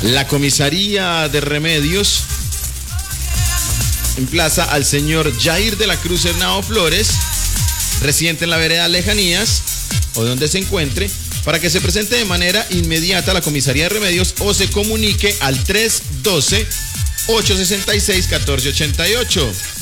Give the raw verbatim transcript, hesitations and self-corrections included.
La comisaría de Remedios emplaza al señor Jair de la Cruz Hernao Flores, residente en la vereda Lejanías, o donde se encuentre, para que se presente de manera inmediata a la comisaría de Remedios o se comunique al tres uno dos, ocho seis seis, uno cuatro ocho ocho.